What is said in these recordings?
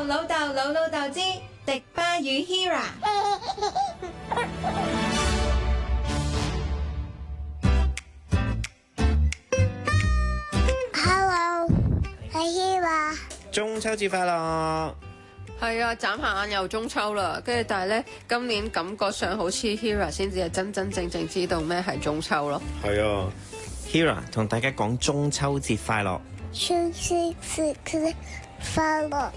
老豆老老豆之迪巴與 Hira。 Hello，係 Hira。 中秋節快樂！ 係啊，眨下眼又中秋啦，跟住但係咧，今年感覺上好似 Hira 先至係真真正正知道咩係中秋咯。 係啊 ，Hira 同大家講中秋節快樂。 中秋節快樂！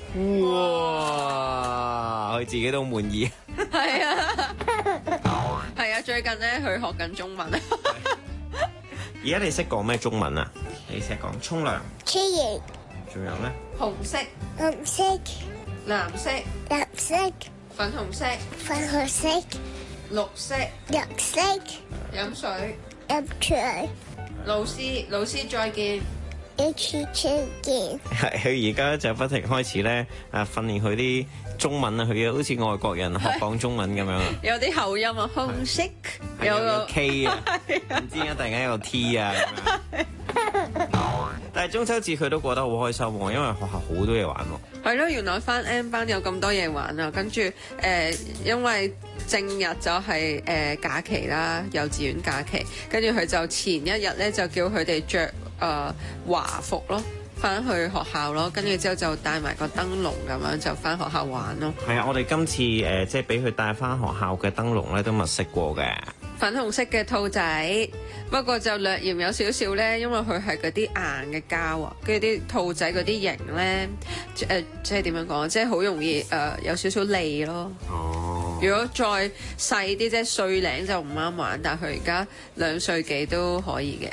哇，佢自己都滿意。 係啊，係啊，最近咧佢學緊中文。 而家你識講咩中文啊？你識講沖涼， 超型， 仲有咧？ 紅色、 紅色、 藍色、 藍色、 粉紅色、 粉紅色、 綠色、 綠色、 飲水。 飲水， 老師再見。 一次再見。 係佢而家就不停開始咧，訓練佢啲中文啊，佢好似外國人學講中文咁樣啊。 有啲口音啊，紅色有個個 K 啊，唔知點解突然間有個 T 啊咁樣。但係中秋節佢都過得好開心喎，因為學校好多嘢玩喎。 係咯，原來返 M 班有咁多嘢玩啊！跟住因為正日就係假期啦，幼稚園假期，跟住佢就前一日咧就叫佢哋着華服咯，翻去學校咯，跟住之後就帶埋個燈籠咁樣就翻學校玩咯。 係啊，我哋今次即係俾佢帶翻學校嘅燈籠咧，都物色過嘅。 粉紅色嘅兔仔，不過就略嫌有少少咧，因為佢係嗰啲硬嘅膠啊，跟住啲兔仔嗰啲形咧，即係點樣講？即係好容易有少少利咯。 哦， 如果再細啲即係碎領就唔啱玩，但係佢而家2歲幾都可以嘅。